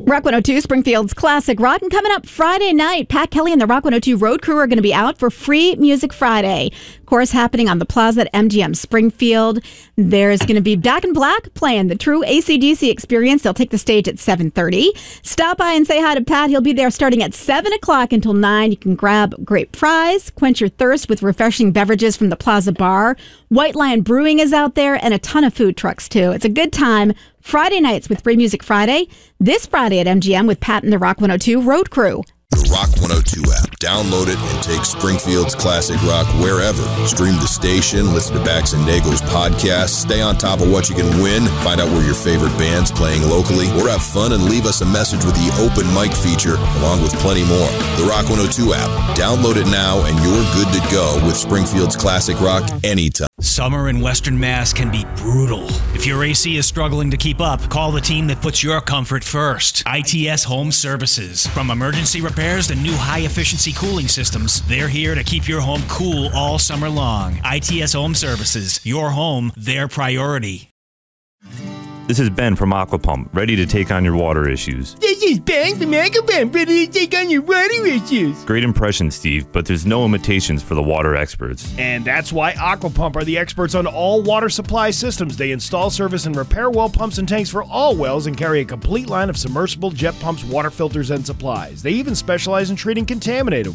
Rock 102, Springfield's classic rock. And coming up Friday night, Pat Kelly and the Rock 102 Road Crew are going to be out for Free Music Friday. Of course, happening on the Plaza at MGM Springfield. There's going to be Back in Black playing the true AC/DC experience. They'll take the stage at 7:30. Stop by and say hi to Pat. He'll be there starting at 7 o'clock until 9. You can grab great fries, quench your thirst with refreshing beverages from the Plaza Bar. White Lion Brewing is out there, and a ton of food trucks, too. It's a good time. Friday nights with Free Music Friday. This Friday at MGM with Pat and the Rock 102 Road Crew. The Rock 102 app. Download it and take Springfield's classic rock wherever. Stream the station, listen to Bax and Nagel's podcast, stay on top of what you can win, find out where your favorite band's playing locally, or have fun and leave us a message with the open mic feature, along with plenty more. The Rock 102 app. Download it now and you're good to go with Springfield's classic rock anytime. Summer in Western Mass can be brutal. If your AC is struggling to keep up, call the team that puts your comfort first. ITS Home Services. From emergency repairs to new high-efficiency cooling systems, they're here to keep your home cool all summer long. ITS Home Services. Your home, their priority. This is Ben from Aquapump, ready to take on your water issues. This is Ben from Aquapump, ready to take on your water issues. Great impression, Steve, but there's no imitations for the water experts. And that's why Aquapump are the experts on all water supply systems. They install, service, and repair well pumps and tanks for all wells and carry a complete line of submersible jet pumps, water filters, and supplies. They even specialize in treating contaminated